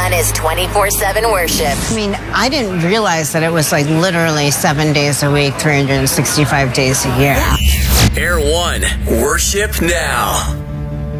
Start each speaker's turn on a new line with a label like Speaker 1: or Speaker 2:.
Speaker 1: One is 24/7 worship.
Speaker 2: I mean, I didn't realize that it was like literally 7 days a week, 365 days a year.
Speaker 3: Air One, worship now.